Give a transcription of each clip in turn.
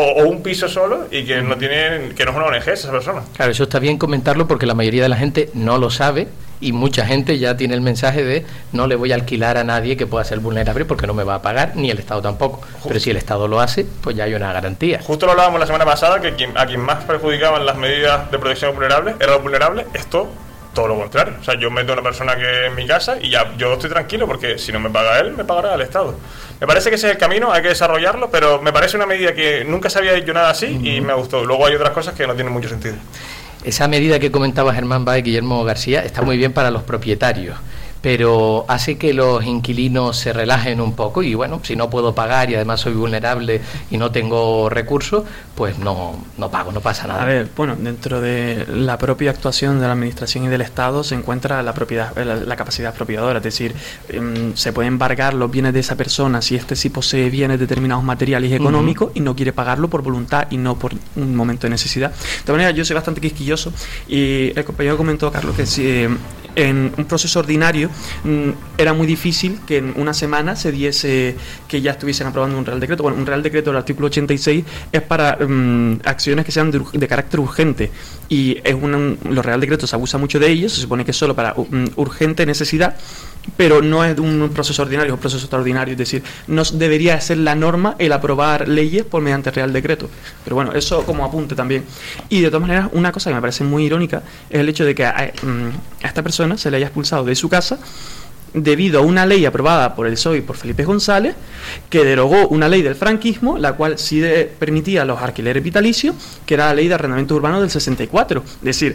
o un piso solo y que no tiene, que no es una ONG esa persona. Claro, eso está bien comentarlo porque la mayoría de la gente no lo sabe y mucha gente ya tiene el mensaje de no le voy a alquilar a nadie que pueda ser vulnerable porque no me va a pagar, ni el Estado tampoco. Pero si el Estado lo hace, pues ya hay una garantía. Justo lo hablábamos la semana pasada, que a quien más perjudicaban las medidas de protección vulnerables era los vulnerables. Esto, todo lo contrario. O sea, yo meto a una persona que en mi casa y ya yo estoy tranquilo porque si no me paga él, me pagará el Estado. Me parece que ese es el camino, hay que desarrollarlo, pero me parece una medida que nunca se había hecho nada así y me gustó. Luego hay otras cosas que no tienen mucho sentido. Esa medida que comentaba Germán Báez y Guillermo García está muy bien para los propietarios, pero hace que los inquilinos se relajen un poco y bueno, si no puedo pagar y además soy vulnerable y no tengo recursos, pues no pago, no pasa nada. A ver, bueno, dentro de la propia actuación de la Administración y del Estado se encuentra la propiedad, la capacidad expropiadora, es decir, se pueden embargar los bienes de esa persona si sí posee bienes determinados materiales y económicos y no quiere pagarlo por voluntad y no por un momento de necesidad. De todas maneras, yo soy bastante quisquilloso y el compañero comentó, Carlos, que si en un proceso ordinario era muy difícil que en una semana se diese que ya estuviesen aprobando un Real Decreto. Bueno, un Real Decreto del artículo 86 es para acciones que sean de carácter urgente y los Real Decretos se abusa mucho de ellos, se supone que es solo para urgente necesidad, pero no es un proceso ordinario, es un proceso extraordinario, es decir, no debería ser la norma el aprobar leyes por mediante Real Decreto, pero bueno, eso como apunte también. Y de todas maneras, una cosa que me parece muy irónica es el hecho de que a esta persona se le haya expulsado de su casa debido a una ley aprobada por el PSOE y por Felipe González, que derogó una ley del franquismo, la cual sí permitía los alquileres vitalicios, que era la ley de arrendamiento urbano del 64. Es decir,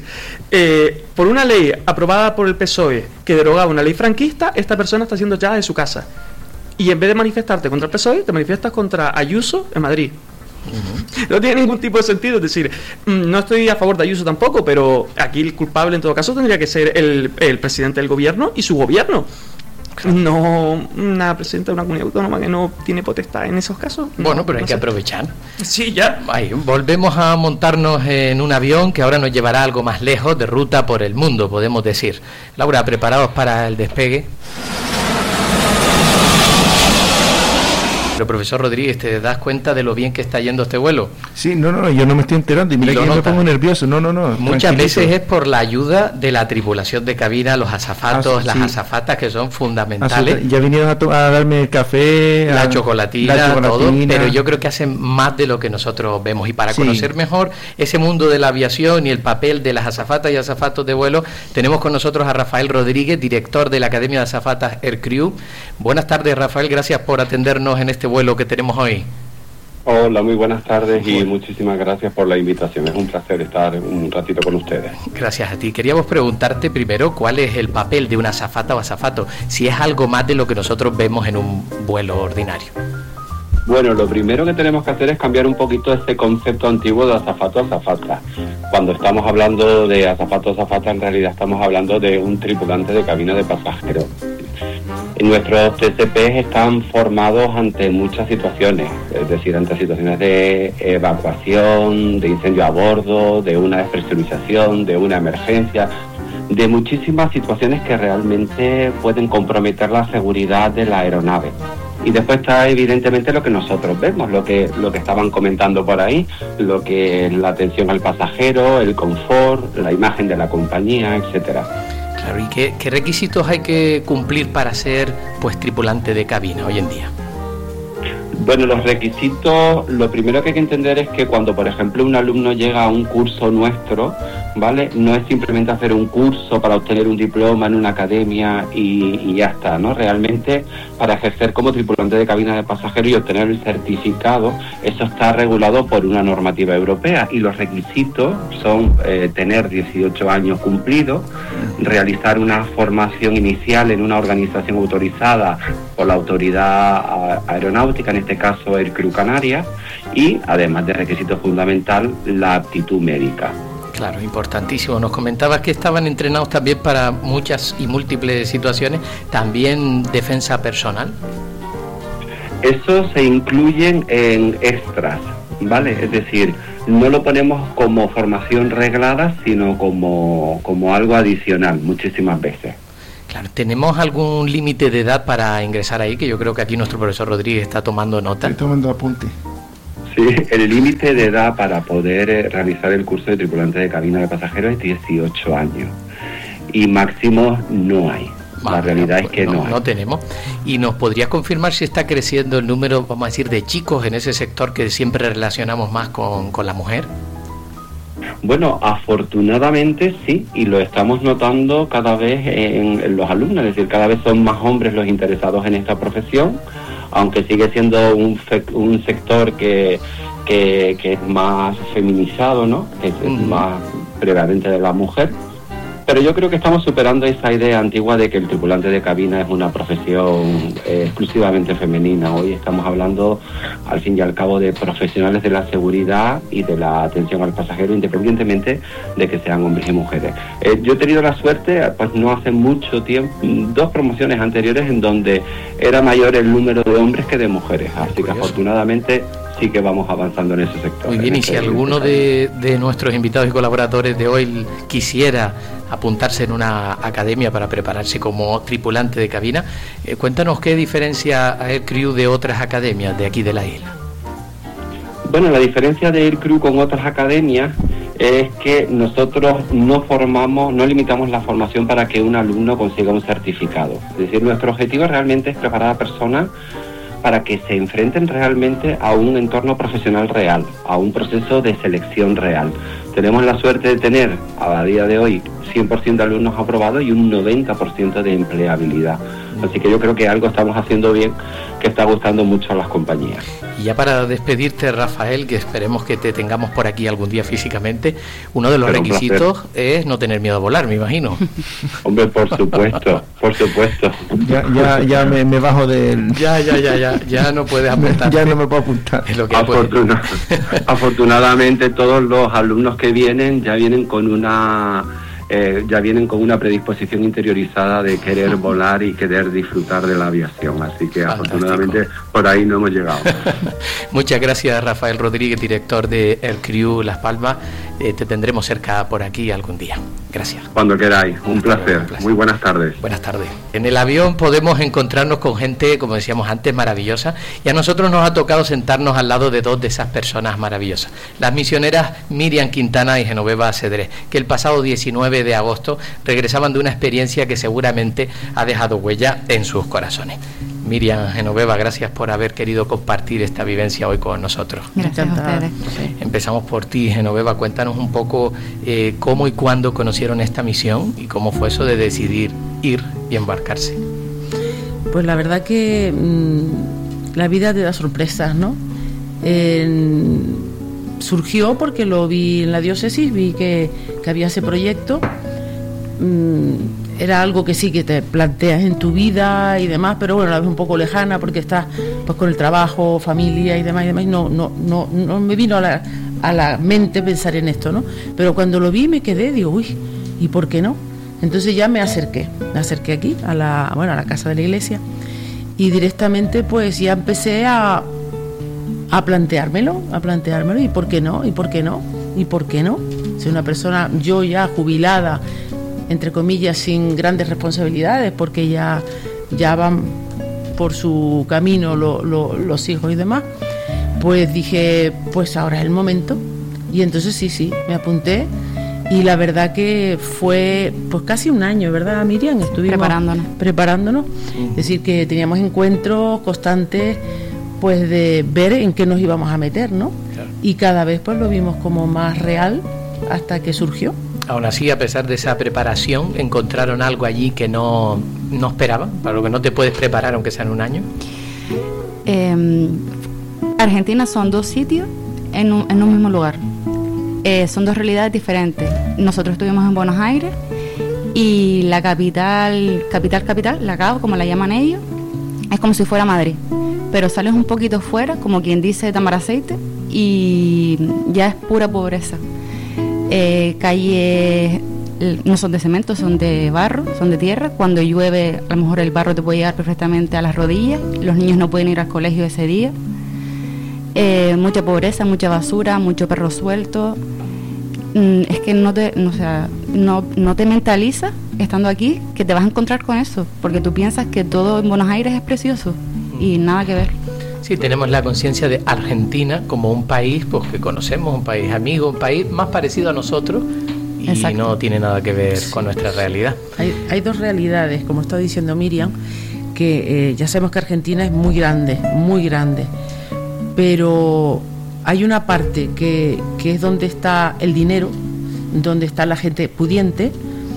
por una ley aprobada por el PSOE que derogaba una ley franquista, esta persona está siendo echada de su casa. Y en vez de manifestarte contra el PSOE, te manifiestas contra Ayuso en Madrid. No tiene ningún tipo de sentido, es decir, no estoy a favor de Ayuso tampoco, pero aquí el culpable en todo caso tendría que ser el presidente del gobierno y su gobierno, no una presidenta de una comunidad autónoma que no tiene potestad en esos casos. Bueno, pero hay que aprovechar. Sí, ya. Ahí, volvemos a montarnos en un avión que ahora nos llevará algo más lejos, de ruta por el mundo, podemos decir. Laura, ¿preparados para el despegue? Pero profesor Rodríguez, ¿te das cuenta de lo bien que está yendo este vuelo? Sí, no, yo no me estoy enterando y mira que yo me pongo nervioso, no. Muchas veces es por la ayuda de la tripulación de cabina, los azafatos, las azafatas que son fundamentales. Ya vinieron a darme el café, la chocolatina, todo, pero yo creo que hacen más de lo que nosotros vemos. Y para conocer mejor ese mundo de la aviación y el papel de las azafatas y azafatos de vuelo, tenemos con nosotros a Rafael Rodríguez, director de la Academia de Azafatas Aircrew. Buenas tardes, Rafael, gracias por atendernos en este vuelo que tenemos hoy. Hola, muy buenas tardes y muchísimas gracias por la invitación. Es un placer estar un ratito con ustedes. Gracias a ti. Queríamos preguntarte primero cuál es el papel de una azafata o azafato, si es algo más de lo que nosotros vemos en un vuelo ordinario. Bueno, lo primero que tenemos que hacer es cambiar un poquito ese concepto antiguo de azafato a azafata. Cuando estamos hablando de azafato a azafata, en realidad estamos hablando de un tripulante de cabina de pasajeros. Nuestros TCPs están formados ante muchas situaciones, es decir, ante situaciones de evacuación, de incendio a bordo, de una despresurización, de una emergencia, de muchísimas situaciones que realmente pueden comprometer la seguridad de la aeronave. Y después está evidentemente lo que nosotros vemos, lo que estaban comentando por ahí, lo que es la atención al pasajero, el confort, la imagen de la compañía, etcétera. Claro, ¿y qué requisitos hay que cumplir para ser tripulante de cabina hoy en día? Bueno, los requisitos, lo primero que hay que entender es que cuando, por ejemplo, un alumno llega a un curso nuestro, ¿vale? No es simplemente hacer un curso para obtener un diploma en una academia y ya está, ¿no? Realmente, para ejercer como tripulante de cabina de pasajeros y obtener el certificado, eso está regulado por una normativa europea y los requisitos son tener 18 años cumplidos, realizar una formación inicial en una organización autorizada por la autoridad aeronáutica, en este caso Aircrew Canarias, y además de requisito fundamental, la aptitud médica. Claro, importantísimo. Nos comentabas que estaban entrenados también para muchas y múltiples situaciones, también defensa personal. Eso se incluyen en extras, ¿vale? Es decir, no lo ponemos como formación reglada, sino como algo adicional muchísimas veces. Claro, ¿tenemos algún límite de edad para ingresar ahí? Que yo creo que aquí nuestro profesor Rodríguez está tomando nota. Estoy tomando apunte. Sí, el límite de edad para poder realizar el curso de tripulante de cabina de pasajeros es 18 años. Y máximos no hay. La realidad es que no tenemos. ¿Y nos podrías confirmar si está creciendo el número, vamos a decir, de chicos en ese sector que siempre relacionamos más con la mujer? Bueno, afortunadamente sí, y lo estamos notando cada vez en los alumnos, es decir, cada vez son más hombres los interesados en esta profesión, aunque sigue siendo un sector que es más feminizado, ¿no? Que es más prevalente de la mujer. Pero yo creo que estamos superando esa idea antigua de que el tripulante de cabina es una profesión exclusivamente femenina. Hoy estamos hablando, al fin y al cabo, de profesionales de la seguridad y de la atención al pasajero, independientemente de que sean hombres y mujeres. Yo he tenido la suerte, pues no hace mucho tiempo, 2 promociones anteriores en donde era mayor el número de hombres que de mujeres. Así que afortunadamente sí que vamos avanzando en ese sector. Muy bien, y si alguno de nuestros invitados y colaboradores de hoy quisiera apuntarse en una academia para prepararse como tripulante de cabina, cuéntanos qué diferencia a Aircrew de otras academias de aquí de la isla. Bueno, la diferencia de Aircrew con otras academias es que nosotros no limitamos la formación para que un alumno consiga un certificado. Es decir, nuestro objetivo realmente es preparar a personas para que se enfrenten realmente a un entorno profesional real, a un proceso de selección real. Tenemos la suerte de tener, a día de hoy, 100% de alumnos aprobados y un 90% de empleabilidad. Así que yo creo que algo estamos haciendo bien, que está gustando mucho a las compañías. Y ya para despedirte, Rafael, que esperemos que te tengamos por aquí algún día físicamente, uno de los requisitos es no tener miedo a volar, me imagino. Hombre, por supuesto, por supuesto. Ya me bajo del... Ya no puedes apuntar. Ya no me puedo apuntar. Es lo que Afortunadamente todos los alumnos que vienen ya vienen con una predisposición interiorizada de querer volar y querer disfrutar de la aviación, así que afortunadamente por ahí no hemos llegado. Muchas gracias, Rafael Rodríguez, director de Aircrew Las Palmas. Te tendremos cerca por aquí algún día. Gracias. Cuando queráis, un placer. Muy buenas tardes. Buenas tardes. En el avión podemos encontrarnos con gente, como decíamos antes, maravillosa, y a nosotros nos ha tocado sentarnos al lado de 2 de esas personas maravillosas, las misioneras Miriam Quintana y Genoveva Cedrés, que el pasado 19 de agosto regresaban de una experiencia que seguramente ha dejado huella en sus corazones. Miriam, Genoveva, gracias por haber querido compartir esta vivencia hoy con nosotros. Gracias a ustedes. Empezamos por ti, Genoveva. Cuéntanos un poco cómo y cuándo conocieron esta misión y cómo fue eso de decidir ir y embarcarse. Pues la verdad que la vida te da sorpresas, ¿no? Surgió porque lo vi en la diócesis, vi que había ese proyecto. Era algo que sí que te planteas en tu vida y demás, pero bueno, la ves un poco lejana porque estás pues con el trabajo, familia y demás, y no me vino a la mente pensar en esto, ¿no? Pero cuando lo vi me quedé, digo, uy, ¿y por qué no? Entonces ya me acerqué aquí a la casa de la iglesia y directamente pues ya empecé a planteármelo, ¿y por qué no? Soy una persona, yo ya jubilada, entre comillas, sin grandes responsabilidades, porque ya van por su camino los hijos y demás, pues dije, pues ahora es el momento. Y entonces sí, me apunté, y la verdad que fue pues casi un año, ¿verdad, Miriam? Estuvimos preparándonos. Es decir, que teníamos encuentros constantes, pues de ver en qué nos íbamos a meter, ¿no? Claro. Y cada vez pues lo vimos como más real hasta que surgió. Aún así, a pesar de esa preparación, ¿encontraron algo allí que no esperaban? Para lo que no te puedes preparar aunque sea en un año. Argentina son 2 sitios en un mismo lugar. Son 2 realidades diferentes. Nosotros estuvimos en Buenos Aires y la capital, la Cabo, como la llaman ellos, es como si fuera Madrid. Pero sales un poquito fuera, como quien dice Tamaraceite, y ya es pura pobreza. Calles no son de cemento, son de barro, son de tierra. Cuando llueve, a lo mejor el barro te puede llegar perfectamente a las rodillas. Los niños no pueden ir al colegio ese día. Mucha pobreza, mucha basura, mucho perro suelto. Es que no te mentalizas estando aquí que te vas a encontrar con eso, porque tú piensas que todo en Buenos Aires es precioso y nada que ver. Sí, tenemos la conciencia de Argentina como un país pues que conocemos, un país amigo, un país más parecido a nosotros y Exacto. no tiene nada que ver con nuestra realidad. Hay dos realidades, como está diciendo Miriam, que ya sabemos que Argentina es muy grande, pero hay una parte que es donde está el dinero, donde está la gente pudiente,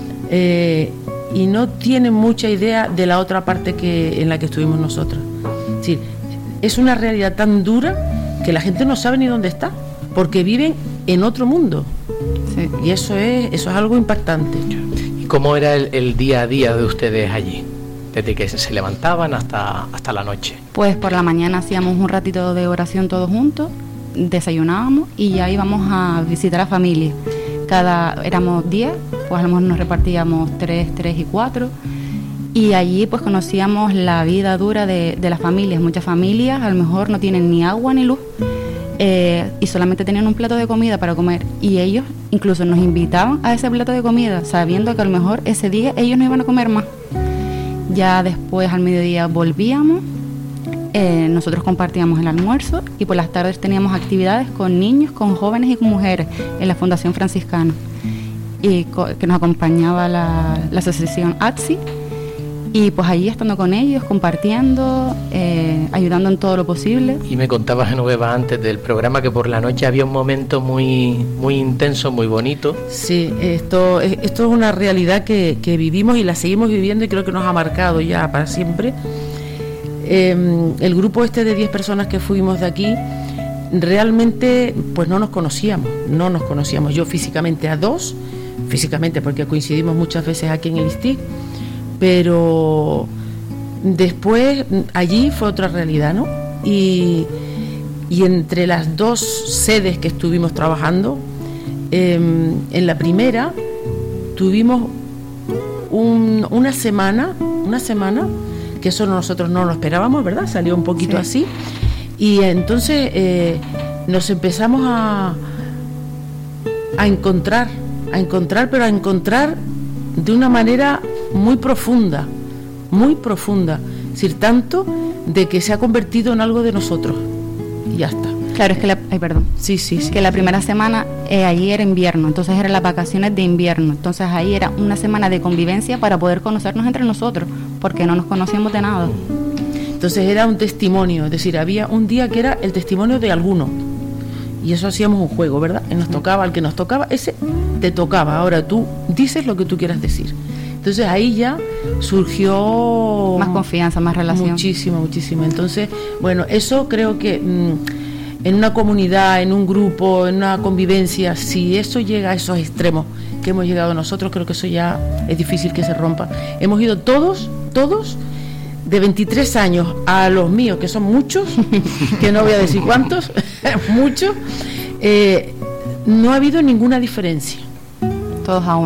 y no tienen mucha idea de la otra parte en la que estuvimos nosotros. Es decir, es una realidad tan dura que la gente no sabe ni dónde está, porque viven en otro mundo. Sí. Y eso es algo impactante. ¿Y cómo era el día a día de ustedes allí? Desde que se levantaban hasta la noche. Pues por la mañana hacíamos un ratito de oración todos juntos, desayunábamos y ya íbamos a visitar a familia. Éramos 10, pues a lo mejor nos repartíamos 3 y 4, y allí pues conocíamos la vida dura de las familias. Muchas familias a lo mejor no tienen ni agua ni luz, y solamente tenían un plato de comida para comer, y ellos incluso nos invitaban a ese plato de comida sabiendo que a lo mejor ese día ellos no iban a comer más. Ya después al mediodía volvíamos, nosotros compartíamos el almuerzo y por las tardes teníamos actividades con niños, con jóvenes y con mujeres en la Fundación Franciscana, y que nos acompañaba la asociación ATSI, y pues allí estando con ellos, compartiendo, ayudando en todo lo posible. Y me contaba Genoveva antes del programa que por la noche había un momento muy, muy intenso, muy bonito. Sí, esto es una realidad que vivimos y la seguimos viviendo y creo que nos ha marcado ya para siempre. El grupo de 10 personas que fuimos de aquí, realmente pues no nos conocíamos. Yo físicamente a 2, porque coincidimos muchas veces aquí en el ISTIC, pero después allí fue otra realidad, ¿no? Y entre las 2 sedes que estuvimos trabajando, en la primera tuvimos una semana, que eso nosotros no lo esperábamos, ¿verdad? Salió un poquito así, y entonces nos empezamos a encontrar de una manera muy profunda, es decir, tanto de que se ha convertido en algo de nosotros y ya está. Claro, es que que la primera semana allí era invierno, entonces eran las vacaciones de invierno, entonces ahí era una semana de convivencia para poder conocernos entre nosotros, porque no nos conocíamos de nada. Entonces era un testimonio, es decir, había un día que era el testimonio de alguno, y eso hacíamos un juego, ¿verdad? Nos tocaba, al que nos tocaba, ese te tocaba, ahora tú dices lo que tú quieras decir. Entonces ahí ya surgió más confianza, más relación. Muchísimo. Entonces, bueno, eso creo que en una comunidad, en un grupo, en una convivencia, si eso llega a esos extremos que hemos llegado nosotros, creo que eso ya es difícil que se rompa. Hemos ido todos, de 23 años a los míos, que son muchos, que no voy a decir cuántos, muchos, no ha habido ninguna diferencia. Todos a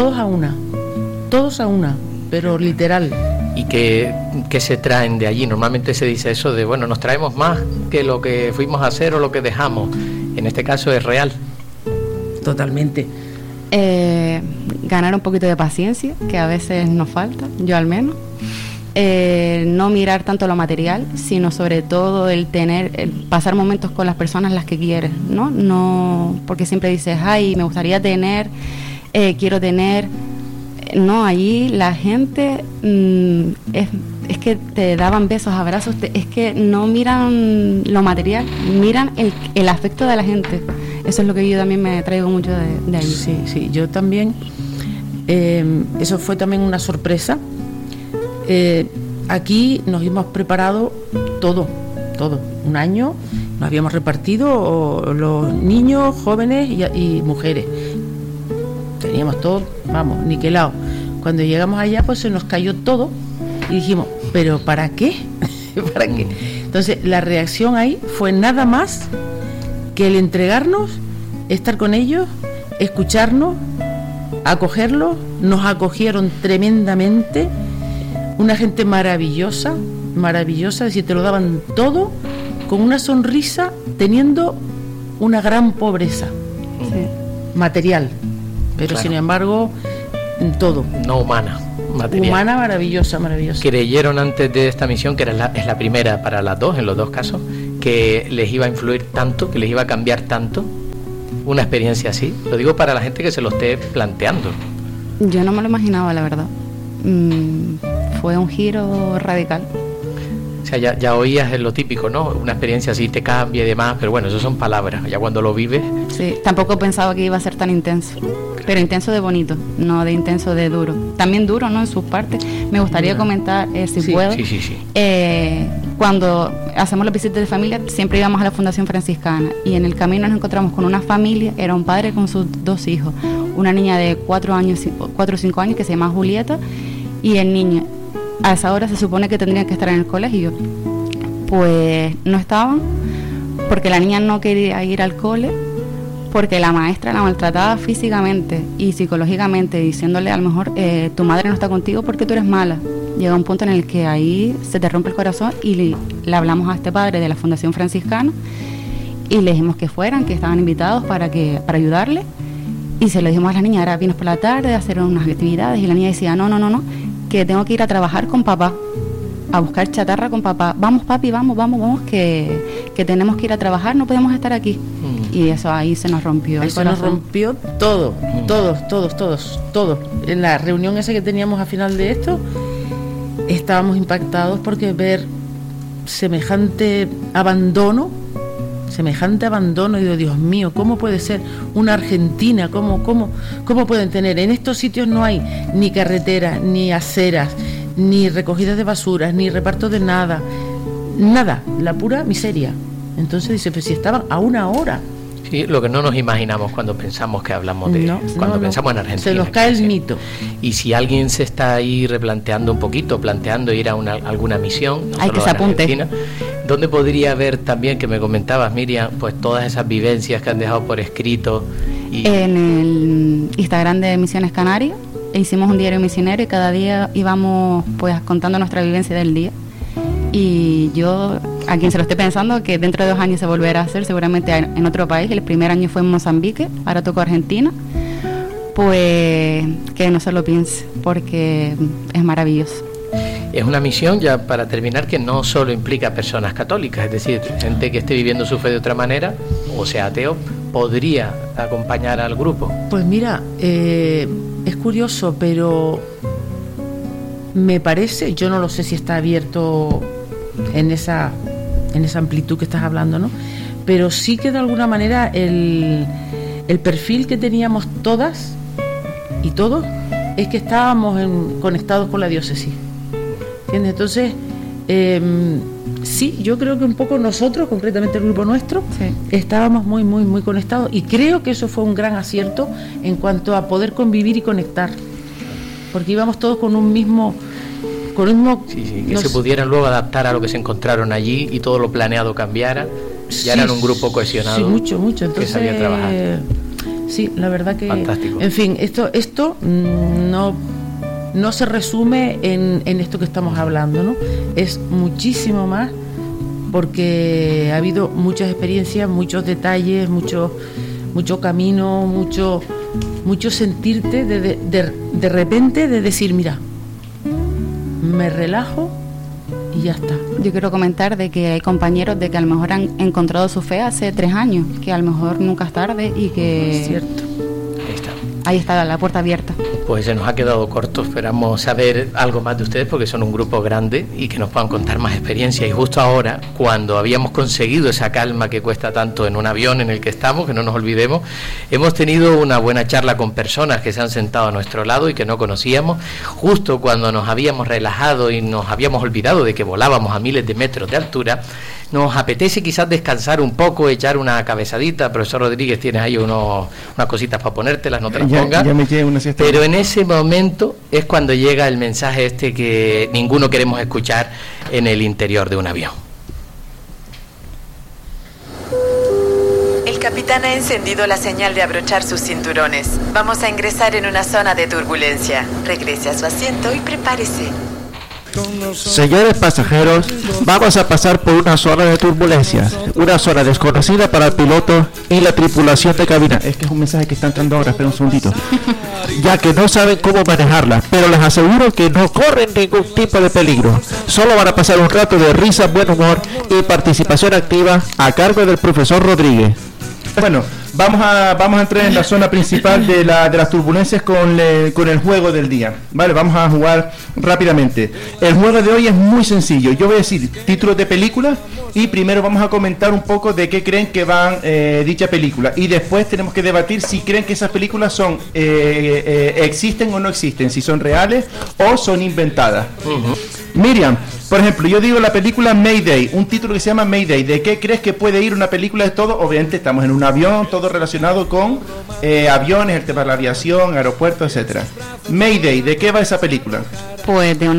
una, pero literal. ¿Y qué se traen de allí? Normalmente se dice eso de, bueno, nos traemos más que lo que fuimos a hacer o lo que dejamos. En este caso es real. Totalmente. Ganar un poquito de paciencia, que a veces nos falta, yo al menos. No mirar tanto lo material, sino sobre todo el pasar momentos con las personas las que quieres, ¿no? No, porque siempre dices, ay, me gustaría tener, quiero tener. No, allí la gente es que te daban besos, abrazos, es que no miran lo material, miran el afecto de la gente. Eso es lo que yo también me traigo mucho de allí. Sí, yo también. Eso fue también una sorpresa. Aquí nos hemos preparado todo. Un año nos habíamos repartido los niños, jóvenes y mujeres. Teníamos todo, niquelado. Cuando llegamos allá, pues se nos cayó todo y dijimos, ¿pero para qué? ¿Para qué? Entonces, la reacción ahí fue nada más que el entregarnos, estar con ellos, escucharnos, acogerlos. Nos acogieron tremendamente. Una gente maravillosa, es decir, te lo daban todo con una sonrisa, teniendo una gran pobreza material, pero claro, sin embargo, todo. No humana. material. Humana maravillosa. ¿Creyeron antes de esta misión, que es la primera para las dos, en los dos casos, que les iba a influir tanto, que les iba a cambiar tanto una experiencia así? Lo digo para la gente que se lo esté planteando. Yo no me lo imaginaba, la verdad. Fue un giro radical. O sea, ya oías lo típico, ¿no? Una experiencia así te cambia y demás, pero bueno, eso son palabras. Ya cuando lo vives... Sí, tampoco pensaba que iba a ser tan intenso. Pero intenso de bonito, no de intenso de duro. También duro, ¿no? En sus partes. Me gustaría comentar, si puedo. Sí. Cuando hacemos las visitas de familia, siempre íbamos a la Fundación Franciscana. Y en el camino nos encontramos con una familia. Era un padre con sus 2 hijos. Una niña de 4 o 5 años que se llama Julieta. Y el niño, a esa hora se supone que tendrían que estar en el colegio. Pues no estaban, porque la niña no quería ir al cole, porque la maestra la maltrataba físicamente y psicológicamente, diciéndole a lo mejor, tu madre no está contigo porque tú eres mala. Llega un punto en el que ahí se te rompe el corazón y le hablamos a este padre de la Fundación Franciscana y le dijimos que fueran, que estaban invitados para ayudarle, y se lo dijimos a la niña, ahora vienes por la tarde a hacer unas actividades, y la niña decía, no, que tengo que ir a trabajar con papá, a buscar chatarra con papá. Vamos, papi, vamos, que tenemos que ir a trabajar, no podemos estar aquí. Y eso ahí se nos rompió. Ahí se nos rompió todo, todos. En la reunión esa que teníamos a final de esto, estábamos impactados porque ver semejante abandono, y digo, Dios mío, ¿cómo puede ser una Argentina? ¿Cómo pueden tener? En estos sitios no hay ni carreteras, ni aceras, ni recogidas de basuras, ni reparto de nada, la pura miseria. Entonces dice, pues si estaban a 1 hora. Sí, lo que no nos imaginamos cuando pensamos que hablamos cuando pensamos en Argentina. Se nos cae el mito. Y si alguien se está ahí replanteando un poquito, planteando ir a alguna misión, hay que se apunte. ¿Dónde podría ver también, que me comentabas, Miriam, pues todas esas vivencias que han dejado por escrito? En el Instagram de Misiones Canarias hicimos un diario misionero y cada día íbamos pues contando nuestra vivencia del día. Y yo, a quien se lo esté pensando, que dentro de 2 años se volverá a hacer, seguramente en otro país. El primer año fue en Mozambique, ahora tocó Argentina. Pues que no se lo piense, porque es maravilloso. Es una misión, ya para terminar, que no solo implica personas católicas, es decir, gente que esté viviendo su fe de otra manera, o sea, ateo, podría acompañar al grupo. Pues mira, es curioso, pero me parece, yo no lo sé si está abierto en esa amplitud que estás hablando, ¿no? Pero sí que de alguna manera el perfil que teníamos todas y todos es que estábamos conectados con la diócesis. ¿Entiendes? Entonces, sí, yo creo que un poco nosotros, concretamente el grupo nuestro, estábamos muy, muy, muy conectados, y creo que eso fue un gran acierto en cuanto a poder convivir y conectar, porque íbamos todos con un mismo... que se pudieran luego adaptar a lo que se encontraron allí y todo lo planeado cambiara. Ya eran un grupo cohesionado. Sí, mucho. Entonces, que sabía trabajar. Sí, la verdad que... Fantástico. En fin, esto no se resume en esto que estamos hablando, ¿no? Es muchísimo más, porque ha habido muchas experiencias, muchos detalles, mucho camino, mucho sentirte de repente, de decir, mira, me relajo y ya está. Yo quiero comentar de que hay compañeros de que a lo mejor han encontrado su fe hace 3 años, que a lo mejor nunca es tarde y que... Es cierto. Ahí está la puerta abierta. Pues se nos ha quedado corto, esperamos saber algo más de ustedes porque son un grupo grande y que nos puedan contar más experiencias. Y justo ahora, cuando habíamos conseguido esa calma que cuesta tanto en un avión en el que estamos, que no nos olvidemos, hemos tenido una buena charla con personas que se han sentado a nuestro lado y que no conocíamos, justo cuando nos habíamos relajado y nos habíamos olvidado de que volábamos a miles de metros de altura. Nos apetece quizás descansar un poco, echar una cabezadita. Profesor Rodríguez, tienes ahí unas cositas para ponértelas, no te las pongas. Ya me quedé una siesta. Pero en ese momento es cuando llega el mensaje que ninguno queremos escuchar en el interior de un avión. El capitán ha encendido la señal de abrochar sus cinturones. Vamos a ingresar en una zona de turbulencia. Regrese a su asiento y prepárese. Señores pasajeros, vamos a pasar por una zona de turbulencias, una zona desconocida para el piloto y la tripulación de cabina. Es que es un mensaje que está entrando ahora, espera un segundito. Ya que no saben cómo manejarla, pero les aseguro que no corren ningún tipo de peligro. Solo van a pasar un rato de risa, buen humor y participación activa a cargo del profesor Rodríguez. Bueno, vamos a entrar en la zona principal de las turbulencias con el juego del día. Vale, vamos a jugar rápidamente. El juego de hoy es muy sencillo. Yo voy a decir títulos de películas y primero vamos a comentar un poco de qué creen que van dicha película. Y después tenemos que debatir si creen que esas películas son existen o no existen, si son reales o son inventadas. Miriam, por ejemplo, yo digo la película Mayday, un título que se llama Mayday. ¿De qué crees que puede ir una película de todo? Obviamente estamos en un avión, todo relacionado con aviones, el tema de la aviación, aeropuertos, etcétera. Mayday, ¿de qué va esa película? Pues de un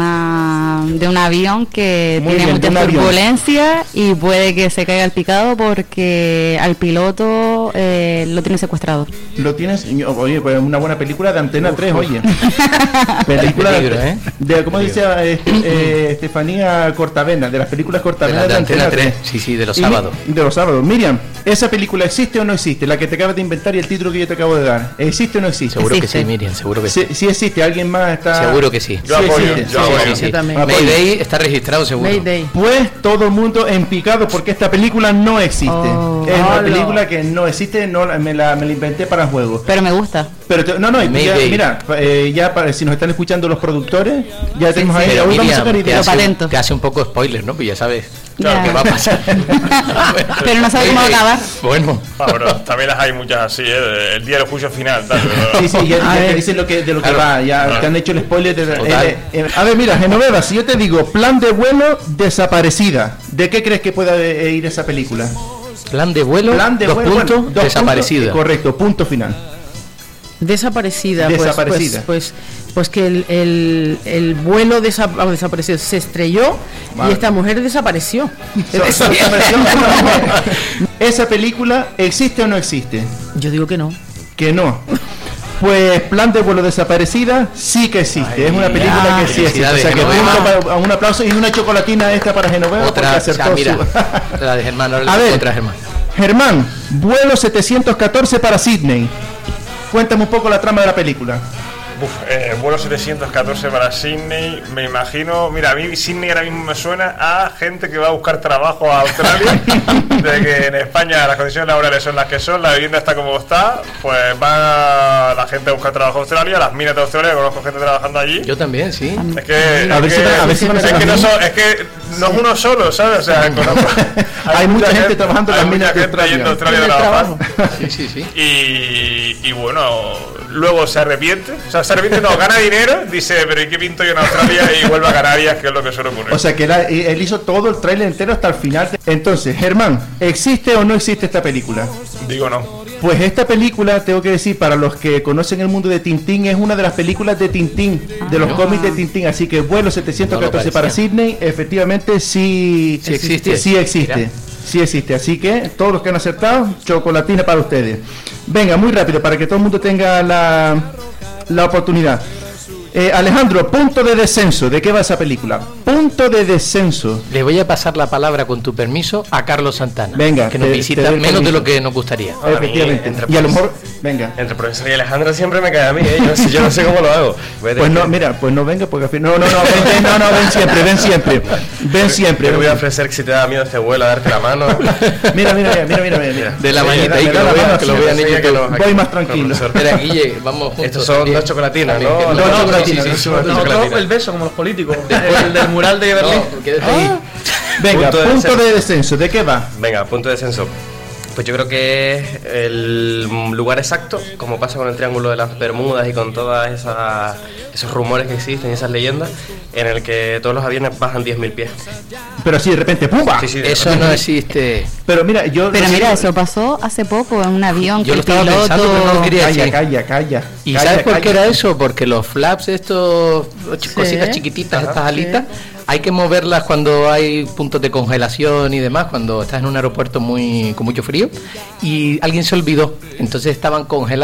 avión que tiene mucha turbulencia y puede que se caiga al picado porque al piloto lo tiene secuestrado. Lo tienes, oye, pues una buena película de Antena 3, oye. Película de ¿cómo decía Estefanía Cortavena, de las películas Cortavena de Antena 3? Sí, de los sábados. De los sábados. Miriam, ¿esa película existe o no existe? La que te acabas de inventar y el título que yo te acabo de dar. ¿Existe o no existe? Seguro que sí, Miriam, seguro que sí. Sí existe, ¿alguien más está...? Seguro que sí. Yo apoyo. Sí. Mayday está registrado seguro. Mayday. Pues todo el mundo en picado porque esta película no existe. Es una película que no existe, me la inventé para el juego. Pero me gusta. Pero mira, si nos están escuchando los productores, ya tenemos ahí. Pero vamos a sacar ideas. Que hace un poco spoiler, ¿no? Pues ya sabes lo que va a pasar. Pero no sabes cómo va a acabar. Bueno. Pero también las hay muchas así, el día del juicio final. Tal, sí, ya te dicen de lo que va, ya te han hecho el spoiler. A ver, mira, Genoveva, si yo te digo plan de vuelo desaparecida, ¿de qué crees que pueda ir esa película? Plan de vuelo, dos desaparecida. Correcto, punto final. Desaparecida. Pues que el vuelo desapareció, se estrelló, vale. Y esta mujer desapareció. ¿Esa película existe o no existe? Yo digo que no. Que no. Pues plan de vuelo desaparecida sí que existe. Es una película que sí existe. O sea que un aplauso y una chocolatina esta para Genoveva. Otra, acertó la de Germán. A ver, otra Germán, vuelo 714 para Sydney. Cuéntame un poco la trama de la película. Vuelo 714 para Sydney, me imagino. Mira, a mí Sydney ahora mismo me suena a gente que va a buscar trabajo a Australia. De que en España las condiciones laborales son las que son, la vivienda está como está. Pues va la gente a buscar trabajo a Australia, las minas de Australia, conozco gente trabajando allí. Yo también, sí. Es que no es uno solo, ¿sabes? O sea, conozco, hay mucha gente trabajando en las minas de Australia. Yendo a Australia a trabajar. Sí. Y bueno, luego se arrepiente. O sea, se arrepiente, no, gana dinero, dice, pero ¿y qué pinto yo en Australia? Y vuelve a Canarias, que es lo que suele ocurrir. O sea, que él hizo todo el tráiler entero hasta el final. Entonces, Germán, ¿existe o no existe esta película? Digo no. Pues esta película, tengo que decir, para los que conocen el mundo de Tintín, es una de las películas de Tintín, de los cómics de Tintín. Así que vuelo 714 para Sydney, efectivamente sí existe. Sí existe, así que todos los que han acertado, chocolatina para ustedes. Venga, muy rápido, para que todo el mundo tenga la oportunidad. Alejandro, punto de descenso. ¿De qué va esa película? Punto de descenso. Le voy a pasar la palabra, con tu permiso, a Carlos Santana. Venga, que nos visita menos de lo que nos gustaría. Efectivamente. Y a lo mejor, venga. Entre profesor y Alejandro siempre me cae a mí, yo no sé cómo lo hago. Pues no, mira, pues no venga, porque al final. No, ven siempre. Te voy a ofrecer que si te da miedo este vuelo a darte la mano. Mira. De la manita ahí, que lo vean ellos. Voy más tranquilo. Espera, Guille, vamos juntos. Estos son dos chocolatinas, ¿no? Dos chocolatinas. Nosotros el beso, como los políticos. El del mural de Berlín. Venga, punto de descenso. ¿De qué va? Venga, punto de descenso. Pues yo creo que es el lugar exacto, como pasa con el Triángulo de las Bermudas y con todas esos rumores que existen y esas leyendas, en el que todos los aviones bajan 10.000 pies. Pero así de repente, ¡pumba! Sí, eso no existe. Pero mira, eso pasó hace poco en un avión. Yo lo estaba pensando, pero no lo quería decir. Calla. ¿Y sabes por qué era eso? Porque los flaps, estos cositas chiquititas, estas alitas, hay que moverlas cuando hay puntos de congelación y demás, cuando estás en un aeropuerto con mucho frío, y alguien se olvidó, entonces estaban congelados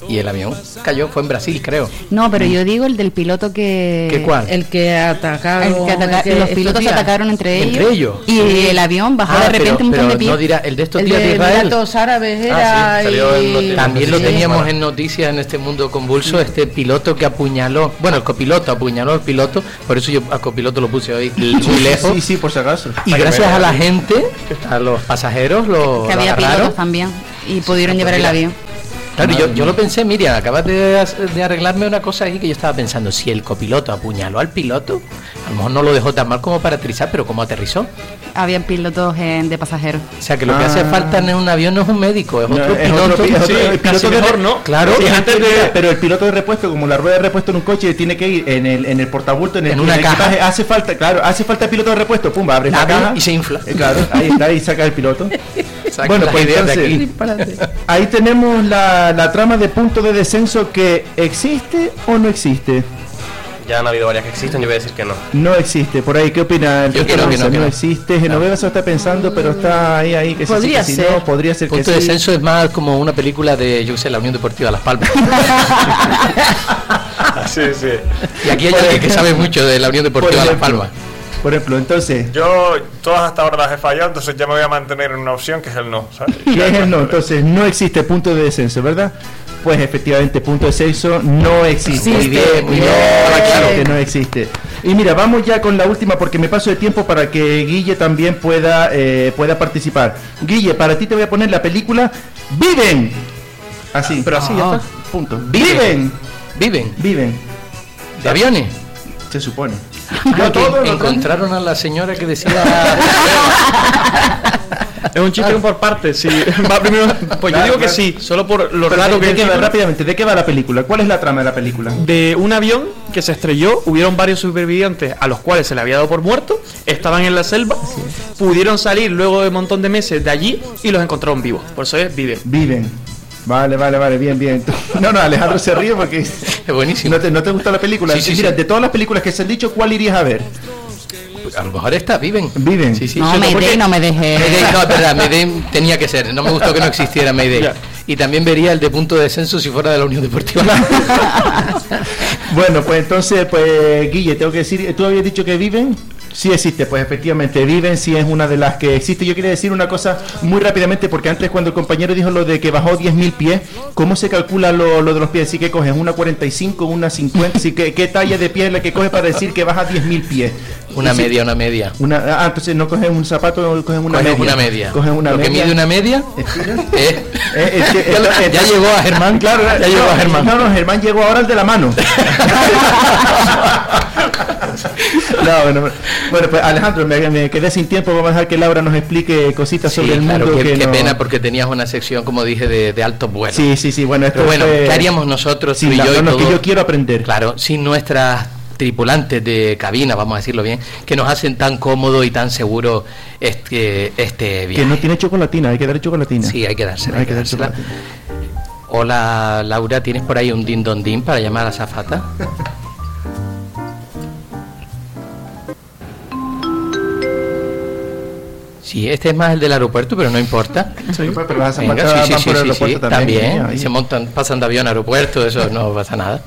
y el avión cayó, fue en Brasil, creo. No, pero yo digo el del piloto que... ¿Qué cuál? El que atacaron... los pilotos se atacaron entre ellos. Y sí. El avión bajó de repente un montón de pies. No dirá, el de estos días de Israel. Emiratos Árabes era... También lo teníamos en noticias en este mundo convulso, este piloto que apuñaló, bueno, el copiloto apuñaló al piloto, por eso yo al copiloto lo puse hoy muy lejos. Sí, por si acaso. Y gracias a la gente, a los pasajeros, que había pilotos también y pudieron llevar el avión. Claro, yo lo pensé, Miriam, acabas de arreglarme una cosa ahí que yo estaba pensando, si el copiloto apuñaló al piloto, a lo mejor no lo dejó tan mal como para aterrizar, pero ¿cómo aterrizó? Habían pilotos de pasajeros. O sea, que lo que hace falta en un avión no es un médico, es otro piloto. El piloto mejor, ¿no? Claro. Sí, pero el piloto de repuesto, como la rueda de repuesto en un coche, tiene que ir en el portabulto, en una caja. Equipaje, hace falta el piloto de repuesto, pum, abre la caja y se infla. Claro, ahí está, y saca el piloto. Bueno, pues entonces, ahí tenemos la trama de punto de descenso que existe o no existe. Ya han habido varias que existen, yo voy a decir que no. No existe, por ahí, ¿qué opina? Yo creo que no existe, Genoveva se lo está pensando, pero está ahí que podría sí, ser. No, podría ser punto que de descenso es más como una película de, yo sé, la Unión Deportiva Las Palmas. Sí. Y aquí hay alguien que sabe mucho de la Unión Deportiva Las Palmas. Por ejemplo, entonces... Yo todas hasta ahora las he fallado, entonces ya me voy a mantener en una opción que es el no, ¿sabes? ¿Qué es el no? Entonces no existe punto de descenso, ¿verdad? Pues efectivamente, punto de descenso no existe. Muy bien. Claro que no existe. Y mira, vamos ya con la última porque me paso de tiempo para que Guille también pueda participar. Guille, para ti te voy a poner la película Viven. Así. Pero así ya está. Punto. Viven. ¿De aviones? Se supone. Encontraron a la señora que decía... Es un chiste por partes, sí. Va primero, pues yo digo que sí, solo por lo raro que es. Rápidamente, ¿de qué va la película? ¿Cuál es la trama de la película? De un avión que se estrelló, hubieron varios supervivientes a los cuales se le había dado por muerto, estaban en la selva, pudieron salir luego de un montón de meses de allí y los encontraron vivos. Por eso es Viven. Vale, bien. No, Alejandro se ríe porque es buenísimo. ¿No te gustó la película? Sí. Mira, de todas las películas que se han dicho, ¿cuál irías a ver? A lo mejor esta, Viven. Sí. No, Mayday no me dejé. No, es verdad, Mayday tenía que ser. No me gustó que no existiera Mayday. Ya. Y también vería el de punto de descenso si fuera de la Unión Deportiva. Bueno, pues entonces, Guille, tengo que decir, ¿tú habías dicho que Viven? Sí existe, pues efectivamente, Viven sí es una de las que existe. Yo quería decir una cosa muy rápidamente, porque antes cuando el compañero dijo lo de que bajó 10.000 pies, ¿cómo se calcula lo de los pies? ¿Sí que coges una 45, una 50? ¿Sí ¿Qué talla de pie es la que coges para decir que baja 10.000 pies? Una media. Entonces no coges un zapato, coges una media. Coges una media. Que mide una media. Ya llegó a Germán, claro. Ya llegó a Germán. No, Germán llegó ahora el de la mano. Bueno, pues Alejandro, me quedé sin tiempo. Vamos a dejar que Laura nos explique cositas sobre el mundo. Qué pena, porque tenías una sección, como dije, de altos vuelos. Sí, bueno, esto ¿qué haríamos nosotros? Sí, que yo quiero aprender. Claro, sin nuestras tripulantes de cabina, vamos a decirlo bien, que nos hacen tan cómodo y tan seguro este viaje. Que no tiene chocolatina, hay que dar chocolatina. Sí, hay que dársela. Hola, Laura, ¿tienes por ahí un din don din para llamar a la azafata? Sí, este es más el del aeropuerto, pero no importa. Sí, pero las azafatas van por el aeropuerto también. Y se pasan de avión a aeropuerto, eso no pasa nada.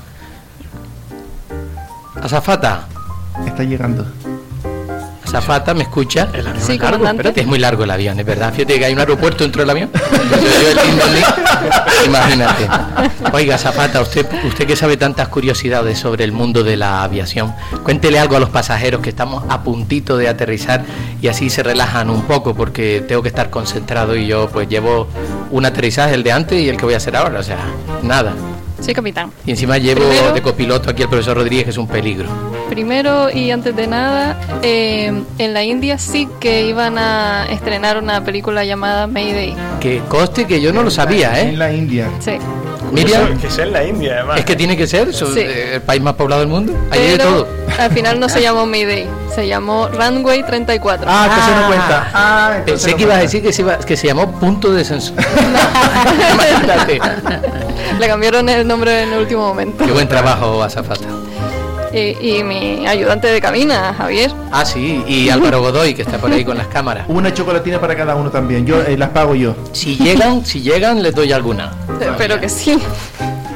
Azafata. Está llegando. Azafata, ¿me escucha? Sí, comandante. Es muy largo el avión, es verdad. Fíjate que hay un aeropuerto dentro del avión. Imagínate. Oiga, Azafata, usted que sabe tantas curiosidades sobre el mundo de la aviación, cuéntele algo a los pasajeros que estamos a puntito de aterrizar y así se relajan un poco, porque tengo que estar concentrado y yo pues llevo un aterrizaje, el de antes y el que voy a hacer ahora, o sea, nada. Sí, capitán. Y encima llevo de copiloto aquí el profesor Rodríguez, que es un peligro. Primero y antes de nada, en la India sí que iban a estrenar una película llamada Mayday. Que coste que yo no lo sabía, ¿eh? En la India. Sí. Miriam, que sea en la India, además. Es que tiene que ser, sí. El país más poblado del mundo. Hay de todo. Al final no se llamó Mayday, se llamó Runway 34. Entonces no cuenta. Pensé que ibas a decir que se llamó Punto de Descenso. Le cambiaron el nombre en el último momento. Qué buen trabajo, azafata. Y mi ayudante de cabina, Javier. Ah, sí, y Álvaro Godoy, que está por ahí con las cámaras. Una chocolatina para cada uno también, yo las pago yo. Si llegan, les doy alguna. Espero que sí.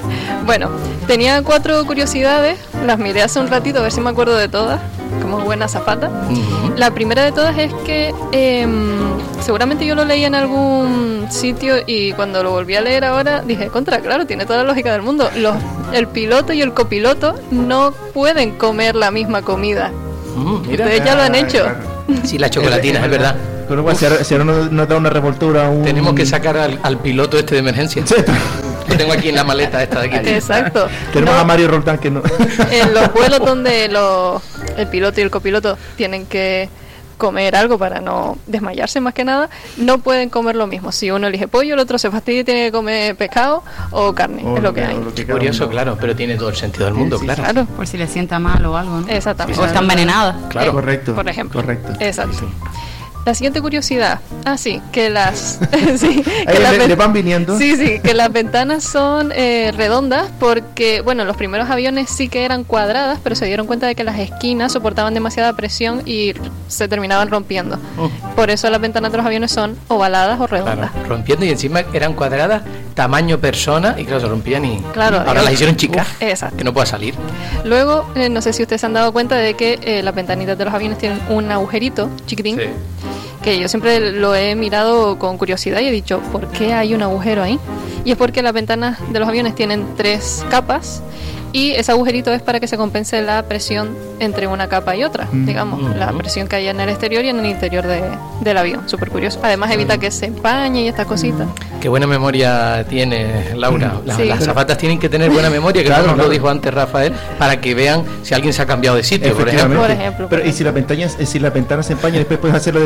Bueno, tenía 4 curiosidades, las miré hace un ratito a ver si me acuerdo de todas, como buena azafata. La primera de todas es que seguramente yo lo leí en algún sitio y cuando lo volví a leer ahora dije, claro, tiene toda la lógica del mundo. El piloto y el copiloto no pueden comer la misma comida. Mira. Ustedes ya lo han hecho. Claro. Sí, la chocolatina, es verdad. Si ahora nos da una revoltura. Tenemos que sacar al piloto de emergencia. Sí. Lo tengo aquí en la maleta esta de aquí. Exacto. Tenemos a Mario Roldán que no. En los vuelos donde el piloto y el copiloto tienen que comer algo para no desmayarse más que nada, no pueden comer lo mismo. Si uno elige pollo, el otro se fastidia y tiene que comer pescado o carne, es lo que hay. Curioso, claro, pero tiene todo el sentido del mundo, claro. Por si le sienta mal o algo, ¿no? Exactamente. O está envenenada. Claro, correcto. Por ejemplo. Correcto. Exacto. Sí. La siguiente curiosidad, que las le van viniendo. Sí, que las ventanas son redondas porque, bueno, los primeros aviones sí que eran cuadradas, pero se dieron cuenta de que las esquinas soportaban demasiada presión y se terminaban rompiendo. Por eso las ventanas de los aviones son ovaladas o redondas. Claro, rompiendo y encima eran cuadradas, tamaño persona, y claro, se rompían y ahora las hicieron chicas, que no pueda salir. Luego, no sé si ustedes se han dado cuenta de que las ventanitas de los aviones tienen un agujerito chiquitín. Sí. Que yo siempre lo he mirado con curiosidad y he dicho, ¿por qué hay un agujero ahí? Y es porque las ventanas de los aviones tienen 3 capas y ese agujerito es para que se compense la presión entre una capa y otra, digamos, la presión que hay en el exterior y en el interior del avión. Súper curioso. Además evita que se empañe y estas cositas. Qué buena memoria tiene Laura. Las azafatas tienen que tener buena memoria, que nos lo dijo antes Rafael, para que vean si alguien se ha cambiado de sitio, por ejemplo. Pero y si las ventanas se empañan, después puedes hacerlo de...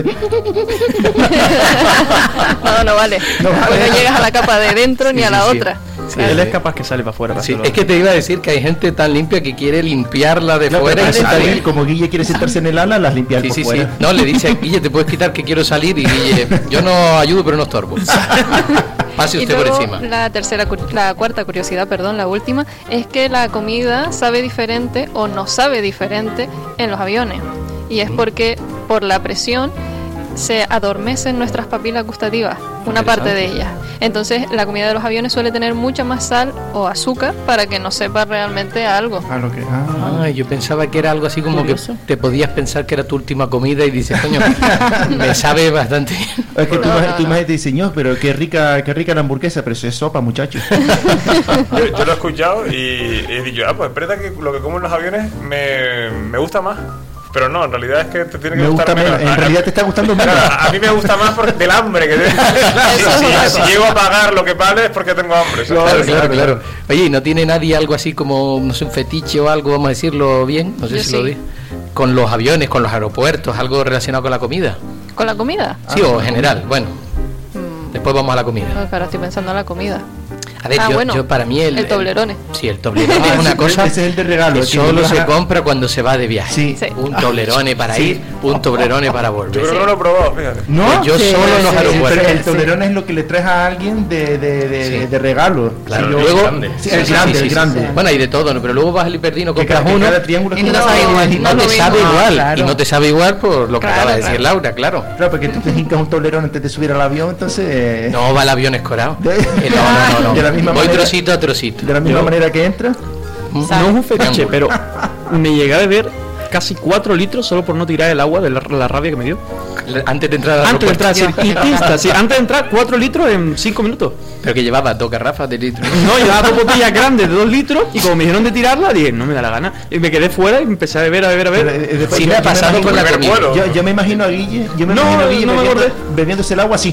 No vale. No llegas a la capa de dentro ni a la otra. Sí, él es capaz que sale para afuera. Sí, es que te iba a decir que hay gente tan limpia que quiere limpiarla de fuera y salir. Como Guille quiere sentarse en el ala, las limpia por fuera. Sí. No, le dice a Guille, te puedes quitar que quiero salir, y Guille, yo no ayudo pero no estorbo. Pase usted por encima. La cuarta curiosidad, la última, es que la comida sabe diferente o no sabe diferente en los aviones. Y es porque por la presión se adormecen nuestras papilas gustativas, una parte de ellas. Entonces la comida de los aviones suele tener mucha más sal o azúcar para que no sepa realmente algo. Yo pensaba que era algo así como curioso, que te podías pensar que era tu última comida y dices, coño, me sabe bastante bien. Es que tu imagen te dice, no, pero qué rica la hamburguesa, pero eso es sopa, muchachos. Yo lo he escuchado y he dicho, pues es verdad que lo que como en los aviones me gusta más. Pero no, en realidad es que te tiene que gustar menos. En realidad te está gustando menos. A mí me gusta más del hambre que si llego a pagar lo que vale es porque tengo hambre. Claro. Oye, ¿y no tiene nadie algo así como, no sé, un fetiche o algo, vamos a decirlo bien? No sé si lo di. Con los aviones, con los aeropuertos, algo relacionado con la comida. ¿Con la comida? Sí, o en general, bueno. Después vamos a la comida. Ahora estoy pensando en la comida. A ver, yo para mí el Toblerone. Sí, el Toblerone es una cosa ese es el de regalo, que solo se compra cuando se va de viaje. Sí. Un Toblerone para ir, un Toblerone para volver. Yo creo que no lo he probado, fíjate. No, yo solo en los aeropuertos. Pero el Toblerone es lo que le traes a alguien de regalo. Claro, luego el grande. Bueno, hay de todo, ¿no? Pero luego vas al Hiperdino, compras uno y no sabe igual. Y no te sabe igual. Y no te sabe igual por lo que acaba de decir Laura, claro. Claro, porque tú te hincas un Toblerone antes de subir al avión, entonces... No, va el avión escorado. No. De la misma voy manera, trocito a trocito. De la misma manera que entra. No es un fetiche, pero me llegué a beber casi 4 litros solo por no tirar el agua de la rabia que me dio. Antes de entrar a antes de entrar 4 litros en 5 minutos. Pero que llevaba 2 garrafas de litro. No, llevaba 2 botellas grandes de 2 litros y como me dijeron de tirarla, dije, no me da la gana. Y me quedé fuera y empecé a beber. Sí, me ha pasado con la comida. Yo me imagino a Guille, bebiéndose el agua así.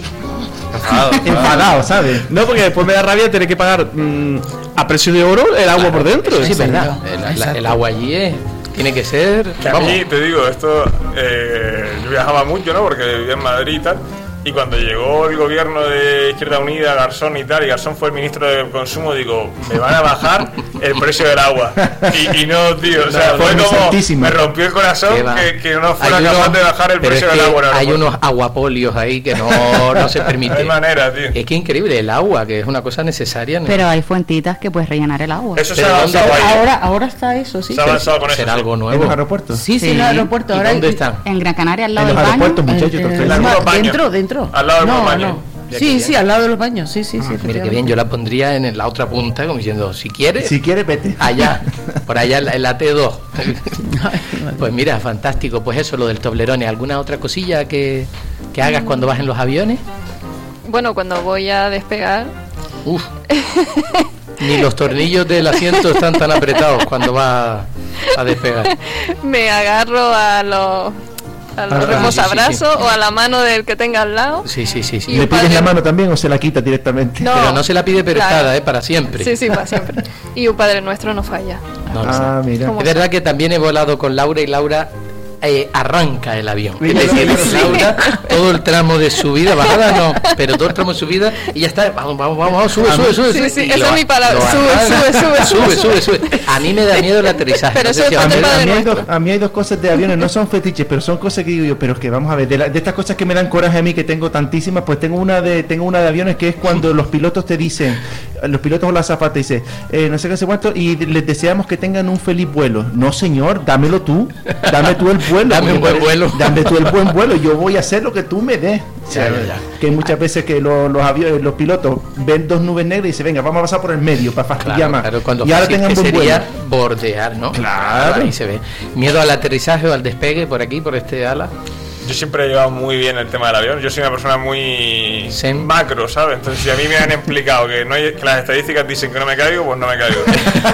Enfadado, ¿sabes? No, porque después me da rabia tener que pagar a precio de oro el agua por dentro. Sí, es verdad. El agua allí tiene que ser... Que a mí, te digo, esto... yo viajaba mucho, ¿no? Porque vivía en Madrid y tal. Y cuando llegó el gobierno de Izquierda Unida, Garzón y tal, y Garzón fue el ministro de Consumo, digo, me van a bajar el precio del agua. Y no, tío, o sea, fue como, me rompió el corazón que no fuera capaz de bajar el precio del agua. Hay unos aguapolios ahí que no se permite. Hay manera, tío. Es que increíble, el agua, que es una cosa necesaria. ¿No? Pero hay fuentitas que puedes rellenar el agua. Eso se ha avanzado ahí. Ahora está eso, sí. Se ha avanzado con eso. ¿Será algo nuevo? ¿En los aeropuertos? Sí, en los aeropuertos. ¿Dónde están? En Gran Canaria, al lado del baño. En los aeropuertos, muchachos. Dentro. Al lado del baño. Sí, al lado de los baños, sí. Mira qué bien, yo la pondría en la otra punta, como diciendo, si quieres, vete. Allá, por allá en la T2. Pues mira, fantástico. Pues eso, lo del Toblerone. ¿Alguna otra cosilla que hagas cuando vas en los aviones? Bueno, cuando voy a despegar... Uf. Ni los tornillos del asiento están tan apretados cuando va a despegar. Me agarro a los remosabrazos o a la mano del que tenga al lado. Sí. ¿Le pides la mano también o se la quita directamente? No, pero no se la pide prestada, para siempre. Sí, para siempre. Y un Padre Nuestro no falla. Mira. Es verdad que también he volado con Laura y Laura arranca el avión. Es decir, Laura, todo el tramo de subida, bajada no, pero todo el tramo de subida y ya está, vamos, sube. Sí, esa es mi palabra, sube. A mí me da miedo el aterrizaje. Pero a mí hay dos cosas de aviones, no son fetiches, pero son cosas que digo yo, pero es que vamos a ver, de estas cosas que me dan coraje a mí, que tengo tantísimas, pues tengo una de aviones que es cuando los pilotos te dicen, los pilotos o la azafata dice, no sé qué sé cuánto, y les deseamos que tengan un feliz vuelo. No, señor, dámelo tú, dame tú el vuelo. Dame un buen vuelo. Dame tú el buen vuelo, yo voy a hacer lo que tú me des. Que muchas veces que los aviones, los pilotos ven dos nubes negras y dicen, venga, vamos a pasar por el medio para fastidiar más. Claro, cuando y ahora tengan buen vuelo. Bordear, ¿no? Claro. Ahí se ve. ¿Miedo al aterrizaje o al despegue por aquí, por este ala? Yo siempre he llevado muy bien el tema del avión. Yo soy una persona muy macro, ¿sabes? Entonces, si a mí me han explicado que las estadísticas dicen que no me caigo, pues no me caigo.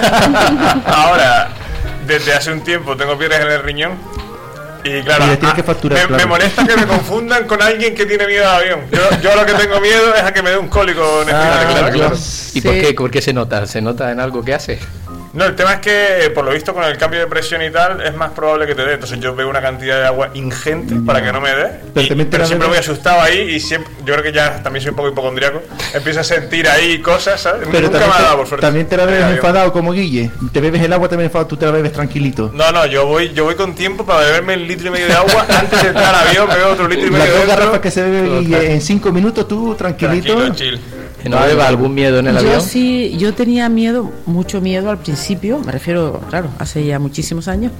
Ahora, desde hace un tiempo tengo piedras en el riñón. Y claro, me molesta que me confundan con alguien que tiene miedo al avión. Yo lo que tengo miedo es a que me dé un cólico en claro. ¿Y por qué se nota? ¿Se nota en algo que hace? No, el tema es que, por lo visto, con el cambio de presión y tal, es más probable que te dé. Entonces yo veo una cantidad de agua ingente para que no me dé. Pero siempre voy asustado ahí y siempre, yo creo que ya también soy un poco hipocondriaco. Empiezo a sentir ahí cosas, ¿sabes? Pero nunca me ha dado, por suerte. También te la bebes enfadado como Guille. Te bebes el agua también enfadado, tú te la bebes tranquilito. No, yo voy con tiempo para beberme el litro y medio de agua antes de entrar al avión, bebo otro litro y medio de agua. Las dos garrafas que se bebe Guille en 5 minutos, tú tranquilito. Tranquilo, chill. ¿No beba algún miedo en el avión? Sí, yo tenía miedo, mucho miedo al principio, me refiero, claro, hace ya muchísimos años,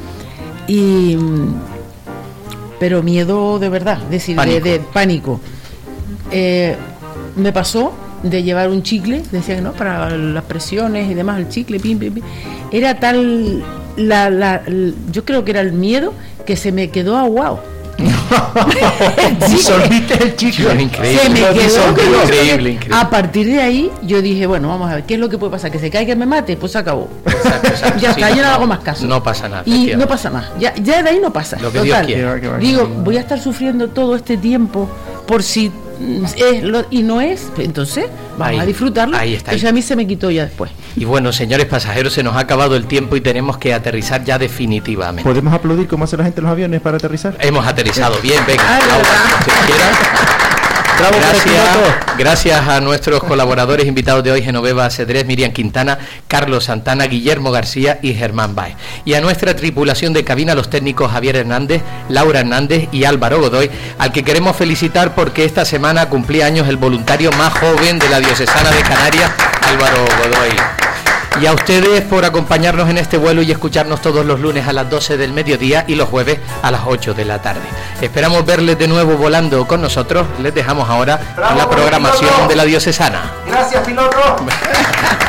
pero miedo de verdad, es decir, de pánico. Me pasó de llevar un chicle, decían que no, para las presiones y demás, el chicle, pim. Era tal, yo creo que era el miedo que se me quedó aguado. Disolviste el chicle. Se me quedó increíble. A partir de ahí yo dije, bueno, vamos a ver qué es lo que puede pasar, que se caiga y me mate, pues se acabó. Exacto. Ya está, yo no hago más caso. No pasa nada. Y no pasa más. Ya de ahí no pasa. Lo que Dios quiera. Digo, voy a estar sufriendo todo este tiempo por si y no es, entonces vamos a disfrutarlo. Ahí está. Entonces a mí se me quitó ya después. Y bueno, señores pasajeros, se nos ha acabado el tiempo y tenemos que aterrizar ya definitivamente. ¿Podemos aplaudir cómo hace la gente en los aviones para aterrizar? Hemos aterrizado bien, venga. Gracias a nuestros colaboradores invitados de hoy, Genoveva Cedrés, Miriam Quintana, Carlos Santana, Guillermo García y Germán Baez. Y a nuestra tripulación de cabina, los técnicos Javier Hernández, Laura Hernández y Álvaro Godoy, al que queremos felicitar porque esta semana cumplía años el voluntario más joven de la Diocesana de Canarias, Álvaro Godoy. Y a ustedes por acompañarnos en este vuelo y escucharnos todos los lunes a las 12 del mediodía y los jueves a las 8 de la tarde. Esperamos verles de nuevo volando con nosotros. Les dejamos ahora con la programación de la Diocesana. Gracias, piloto.